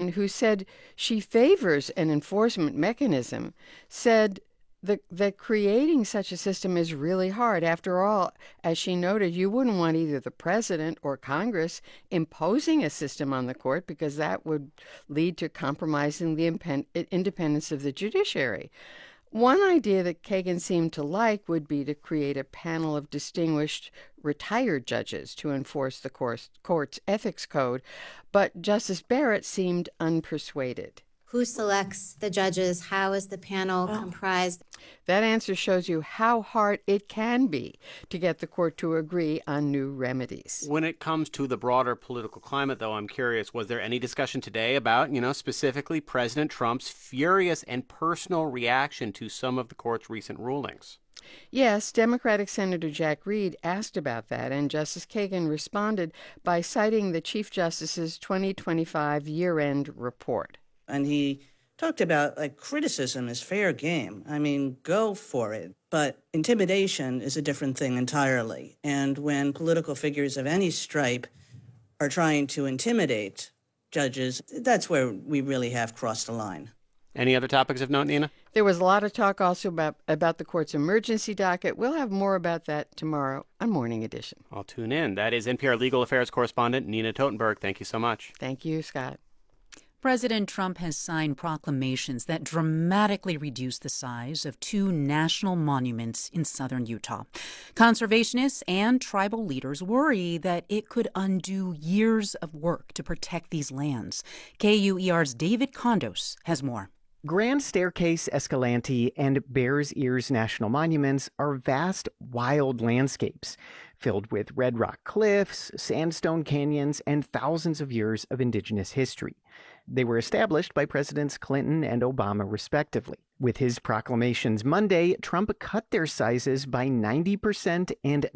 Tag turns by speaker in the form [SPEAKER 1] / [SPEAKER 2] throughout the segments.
[SPEAKER 1] Kagan, who said she favors an enforcement mechanism, said that creating such a system is really hard. After all, as she noted, you wouldn't want either the president or Congress imposing a system on the court because that would lead to compromising the independence of the judiciary. One idea that Kagan seemed to like would be to create a panel of distinguished retired judges to enforce the court's ethics code, but Justice Barrett seemed unpersuaded.
[SPEAKER 2] Who selects the judges? How is the panel comprised?
[SPEAKER 1] That answer shows you how hard it can be to get the court to agree on new remedies.
[SPEAKER 3] When it comes to the broader political climate, though, I'm curious, was there any discussion today about, specifically President Trump's furious and personal reaction to some of the court's recent rulings?
[SPEAKER 1] Yes, Democratic Senator Jack Reed asked about that, and Justice Kagan responded by citing the Chief Justice's 2025 year-end report.
[SPEAKER 4] And he talked about, criticism is fair game. I mean, go for it. But intimidation is a different thing entirely. And when political figures of any stripe are trying to intimidate judges, that's where we really have crossed the line.
[SPEAKER 3] Any other topics of note, Nina?
[SPEAKER 1] There was a lot of talk also about the court's emergency docket. We'll have more about that tomorrow on Morning Edition.
[SPEAKER 3] I'll tune in. That is NPR Legal Affairs correspondent Nina Totenberg. Thank you so much.
[SPEAKER 1] Thank you, Scott.
[SPEAKER 5] President Trump has signed proclamations that dramatically reduce the size of two national monuments in southern Utah. Conservationists and tribal leaders worry that it could undo years of work to protect these lands. KUER's David Condos has more.
[SPEAKER 6] Grand Staircase, Escalante, and Bears Ears National Monuments are vast, wild landscapes filled with red rock cliffs, sandstone canyons, and thousands of years of indigenous history. They were established by Presidents Clinton and Obama, respectively. With his proclamations Monday, Trump cut their sizes by 90% and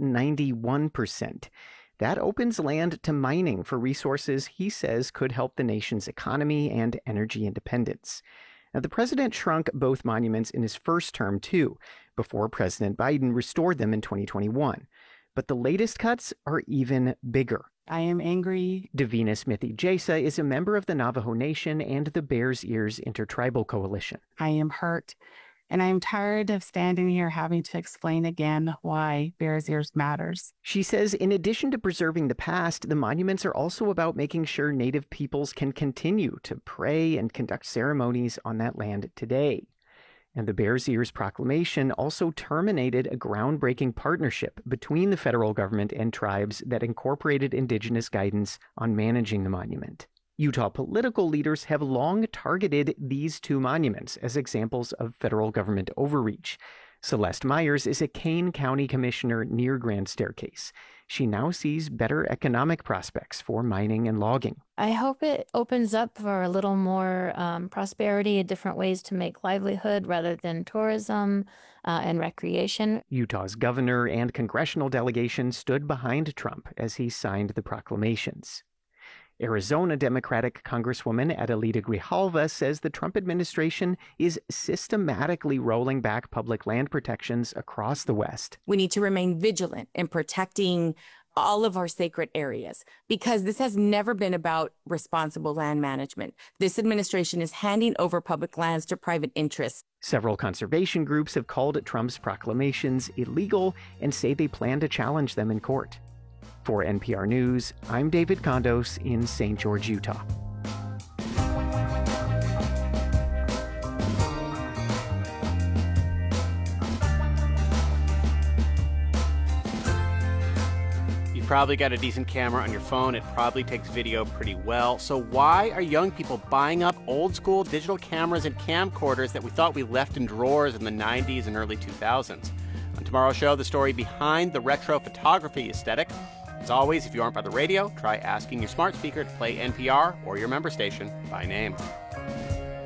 [SPEAKER 6] 91%. That opens land to mining for resources he says could help the nation's economy and energy independence. Now, the president shrunk both monuments in his first term, too, before President Biden restored them in 2021. But the latest cuts are even bigger.
[SPEAKER 7] I am angry.
[SPEAKER 6] Davina Smithy Jasa is a member of the Navajo Nation and the Bears Ears Intertribal Coalition.
[SPEAKER 7] I am hurt, and I am tired of standing here having to explain again why Bears Ears matters.
[SPEAKER 6] She says in addition to preserving the past, the monuments are also about making sure Native peoples can continue to pray and conduct ceremonies on that land today. And the Bears Ears proclamation also terminated a groundbreaking partnership between the federal government and tribes that incorporated indigenous guidance on managing the monument. Utah political leaders have long targeted these two monuments as examples of federal government overreach. Celeste Myers is a Kane County commissioner near Grand Staircase. She now sees better economic prospects for mining and logging.
[SPEAKER 8] I hope it opens up for a little more prosperity and different ways to make livelihood rather than tourism and recreation.
[SPEAKER 6] Utah's governor and congressional delegation stood behind Trump as he signed the proclamations. Arizona Democratic Congresswoman Adelita Grijalva says the Trump administration is systematically rolling back public land protections across the West.
[SPEAKER 9] We need to remain vigilant in protecting all of our sacred areas because this has never been about responsible land management. This administration is handing over public lands to private interests.
[SPEAKER 6] Several conservation groups have called Trump's proclamations illegal and say they plan to challenge them in court. For NPR News, I'm David Condos in St. George, Utah.
[SPEAKER 3] You've probably got a decent camera on your phone. It probably takes video pretty well. So why are young people buying up old school digital cameras and camcorders that we thought we left in drawers in the 90s and early 2000s? On tomorrow's show, the story behind the retro photography aesthetic. As always, if you aren't by the radio, try asking your smart speaker to play NPR or your member station by name.